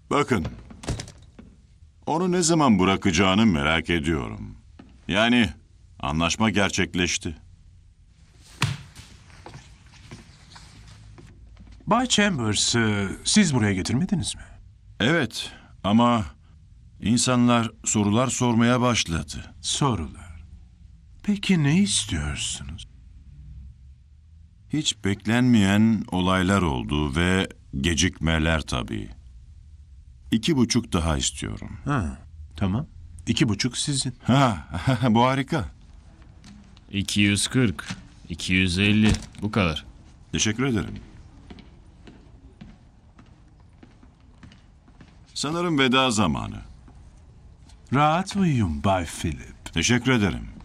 Bakın, onu ne zaman bırakacağını merak ediyorum. Yani anlaşma gerçekleşti. Bay Chambers'ı siz buraya getirmediniz mi? Evet ama insanlar sorular sormaya başladı. Sorular. Peki ne istiyorsunuz? Hiç beklenmeyen olaylar oldu ve gecikmeler tabii. 2,5 daha istiyorum. Ha, tamam. 2,5 sizin. Ha, bu harika. 240, 250 bu kadar. Teşekkür ederim. Sanırım veda zamanı. Rahat uyuyun Bay Philip. Teşekkür ederim.